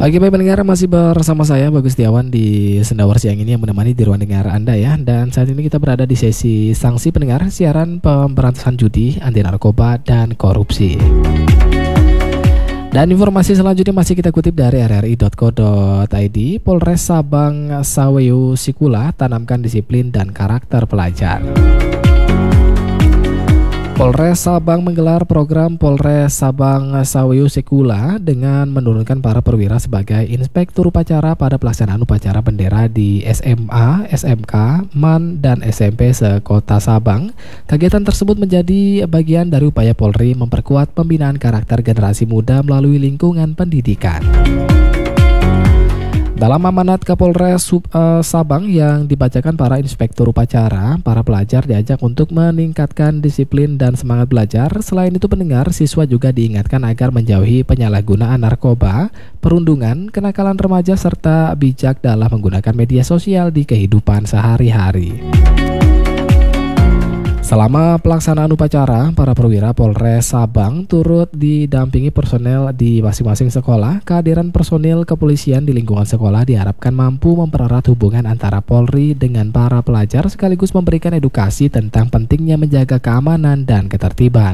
Oke, baik pendengar, masih bersama saya Bagus Setiawan di Sendawar siang ini yang menemani di ruang dengar Anda ya. Dan saat ini kita berada di sesi sanksi pendengar siaran pemberantasan judi, anti narkoba, dan korupsi. Dan informasi selanjutnya masih kita kutip dari rri.co.id. Polres Sabang Saweyu Sikula tanamkan disiplin dan karakter pelajar. Polres Sabang menggelar program Polres Sabang Saweyu Sikula dengan menurunkan para perwira sebagai inspektur upacara pada pelaksanaan upacara bendera di SMA, SMK, MAN, dan SMP sekota Sabang. Kegiatan tersebut menjadi bagian dari upaya Polri memperkuat pembinaan karakter generasi muda melalui lingkungan pendidikan. Dalam amanat Kapolres Sabang yang dibacakan para inspektur upacara, para pelajar diajak untuk meningkatkan disiplin dan semangat belajar. Selain itu pendengar, siswa juga diingatkan agar menjauhi penyalahgunaan narkoba, perundungan, kenakalan remaja, serta bijak dalam menggunakan media sosial di kehidupan sehari-hari. Selama pelaksanaan upacara, para perwira Polres Sabang turut didampingi personel di masing-masing sekolah. Kehadiran personil kepolisian di lingkungan sekolah diharapkan mampu mempererat hubungan antara Polri dengan para pelajar sekaligus memberikan edukasi tentang pentingnya menjaga keamanan dan ketertiban.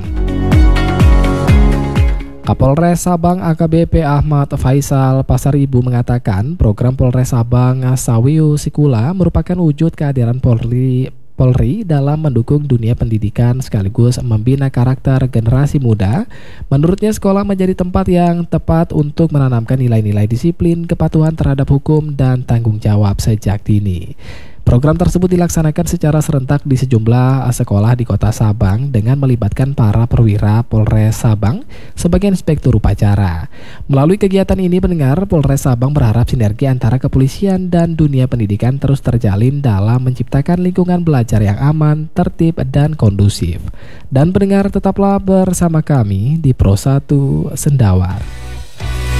Kapolres Sabang AKBP Ahmad Faisal Pasaribu mengatakan program Polres Sabang Saweyu Sikula merupakan wujud kehadiran Polri dalam mendukung dunia pendidikan sekaligus membina karakter generasi muda. Menurutnya sekolah menjadi tempat yang tepat untuk menanamkan nilai-nilai disiplin, kepatuhan terhadap hukum, dan tanggung jawab sejak dini. Program tersebut dilaksanakan secara serentak di sejumlah sekolah di kota Sabang dengan melibatkan para perwira Polres Sabang sebagai inspektur upacara. Melalui kegiatan ini pendengar, Polres Sabang berharap sinergi antara kepolisian dan dunia pendidikan terus terjalin dalam menciptakan lingkungan belajar yang aman, tertib, dan kondusif. Dan pendengar, tetaplah bersama kami di Pro 1 Sendawar.